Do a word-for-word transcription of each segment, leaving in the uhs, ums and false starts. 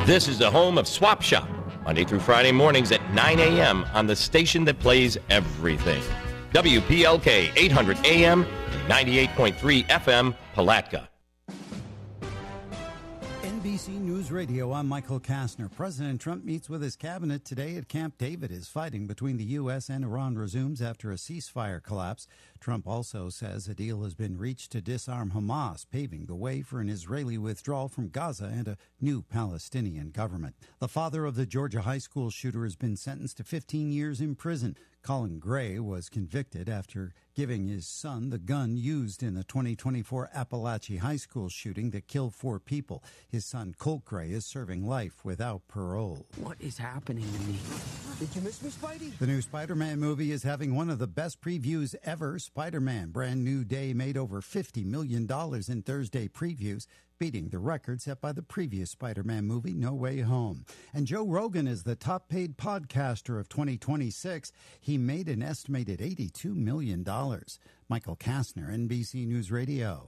This is the home of Swap Shop, Monday through Friday mornings at nine a.m. on the station that plays everything. W P L K eight hundred A M and ninety-eight point three F M, Palatka. N B C News Radio, I'm Michael Kastner. President Trump meets with his cabinet today at Camp David as fighting between the U S and Iran resumes after a ceasefire collapse. Trump also says a deal has been reached to disarm Hamas, paving the way for an Israeli withdrawal from Gaza and a new Palestinian government. The father of the Georgia high school shooter has been sentenced to fifteen years in prison. Colin Gray was convicted after giving his son the gun used in the twenty twenty-four Appalachia High School shooting that killed four people. His son, Colt Gray, is serving life without parole. What is happening to me? Did you miss me, Spidey? The new Spider-Man movie is having one of the best previews ever. Spider-Man Brand New Day made over fifty million dollars in Thursday previews, beating the record set by the previous Spider-Man movie, No Way Home. And Joe Rogan is the top-paid podcaster of twenty twenty-six. He made an estimated eighty-two million dollars. Michael Kastner, N B C News Radio.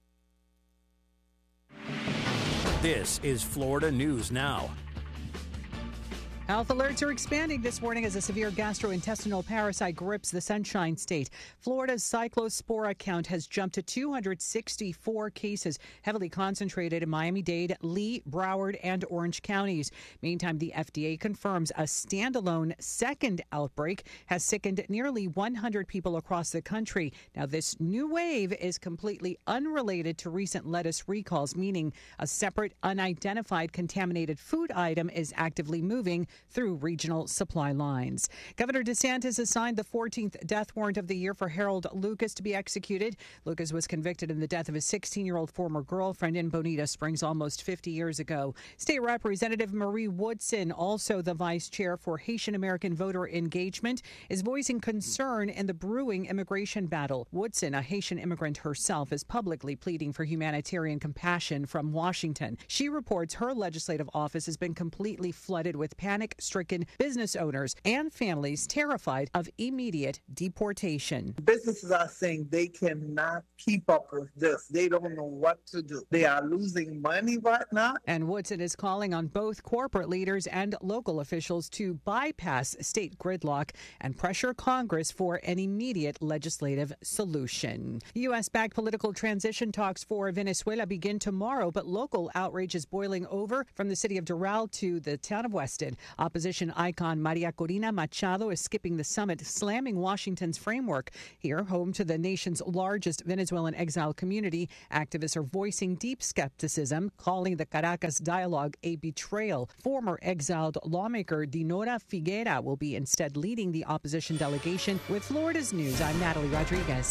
This is Florida News Now. Health alerts are expanding this morning as a severe gastrointestinal parasite grips the Sunshine State. Florida's cyclospora count has jumped to two hundred sixty-four cases, heavily concentrated in Miami-Dade, Lee, Broward, and Orange counties. Meantime, the F D A confirms a standalone second outbreak has sickened nearly one hundred people across the country. Now, this new wave is completely unrelated to recent lettuce recalls, meaning a separate, unidentified contaminated food item is actively moving through regional supply lines. Governor DeSantis has signed the fourteenth death warrant of the year for Harold Lucas to be executed. Lucas was convicted in the death of his sixteen-year-old former girlfriend in Bonita Springs almost fifty years ago. State Representative Marie Woodson, also the vice chair for Haitian American voter engagement, is voicing concern in the brewing immigration battle. Woodson, a Haitian immigrant herself, is publicly pleading for humanitarian compassion from Washington. She reports her legislative office has been completely flooded with panic stricken business owners and families terrified of immediate deportation. Businesses are saying they cannot keep up with this. They don't know what to do. They are losing money right now. And Woodson is calling on both corporate leaders and local officials to bypass state gridlock and pressure Congress for an immediate legislative solution. U S-backed political transition talks for Venezuela begin tomorrow, but local outrage is boiling over from the city of Doral to the town of Weston. Opposition icon Maria Corina Machado is skipping the summit, slamming Washington's framework. Here, home to the nation's largest Venezuelan exile community, activists are voicing deep skepticism, calling the Caracas dialogue a betrayal. Former exiled lawmaker Dinora Figuera will be instead leading the opposition delegation. With Florida's News, I'm Natalie Rodriguez.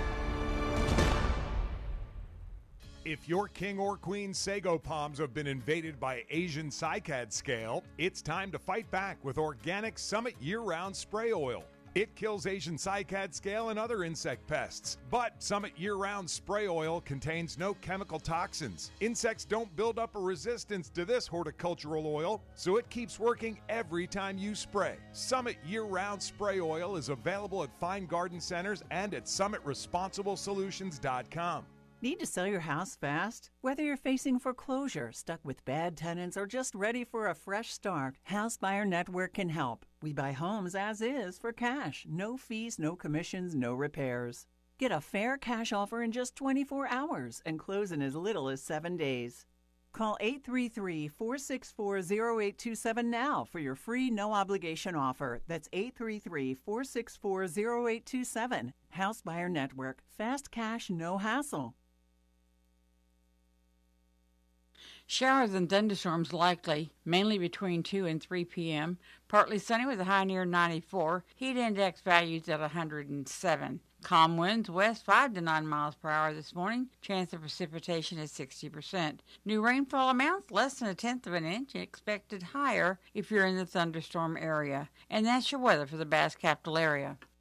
If your king or queen sago palms have been invaded by Asian cycad scale, it's time to fight back with Organic Summit year-round spray oil. It kills Asian cycad scale and other insect pests. But Summit year-round spray oil contains no chemical toxins. Insects don't build up a resistance to this horticultural oil, so it keeps working every time you spray. Summit year-round spray oil is available at fine garden centers and at summit responsible solutions dot com. Need to sell your house fast? Whether you're facing foreclosure, stuck with bad tenants, or just ready for a fresh start, House Buyer Network can help. We buy homes as is for cash. No fees, no commissions, no repairs. Get a fair cash offer in just twenty-four hours and close in as little as seven days. Call eight three three, four six four, zero eight two seven now for your free no-obligation offer. That's eight three three, four six four, zero eight two seven. House Buyer Network. Fast cash, no hassle. Showers and thunderstorms likely, mainly between two and three p.m. Partly sunny with a high near ninety-four. Heat index values at one hundred seven. Calm winds west five to nine miles per hour this morning. Chance of precipitation is sixty percent. New rainfall amounts less than a tenth of an inch, expected higher if you're in the thunderstorm area. And that's your weather for the Bass Capital area.